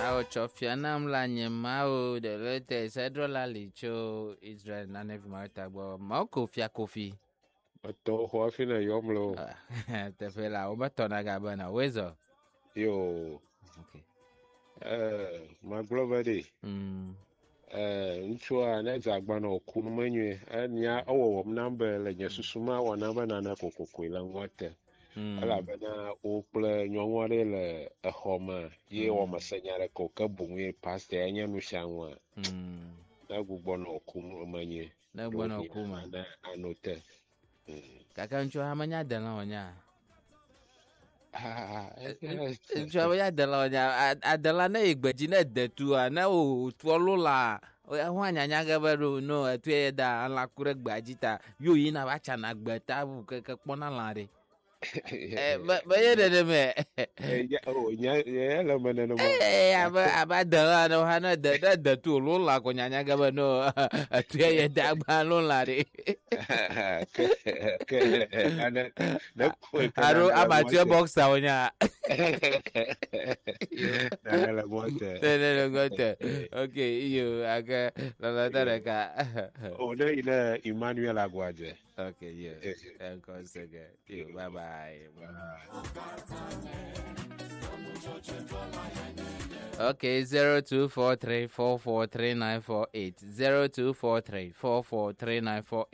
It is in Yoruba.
Ao chofiana mlanye mao de lete sedrola licho Israel na nevi marta bo mao kofi. Ato hoafi na yomlo. Tefela ubatona gabana wezo. Yo. Okay. Maglovadi. Nchua na zagbana okunu menye. Nya owo namba le nyesusuma wa namba na kokoko ila ngote. Ala bena ople nyongware le ehoma ye wo masanyare ko kabunwe pastor anya no shanwa. Na gugbono okunu menye. Na gugbono okuma. Na anote. Kaka nchua hamanya dela onya. Nchua hamanya dela onya adela na igbeji na detu na o tuolula. Hwanya nyaga baro no atue da ala kure gbajita yo yi na bacha na gbeta bu ke kpona lare. Ba yede de me. Ya la maneno mo. Aba dela no hana da tu lula ko nyanya ga no atue ye da gba lula re. Aro amateur boxer onya. Dale gote. Okay, you aga la tareka. Oda ina Emmanuel Agwaje. Okay, yeah. You bye. Okay, 0243443948. 0243443948.